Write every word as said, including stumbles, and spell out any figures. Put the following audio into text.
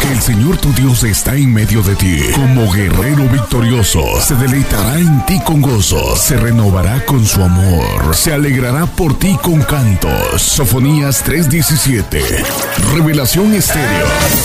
que el Señor tu Dios está en medio de ti, como guerrero victorioso. Se deleitará en ti con gozo, se renovará con su amor, se alegrará por ti con cantos. Sofonías tres diecisiete. Revelación Estéreo.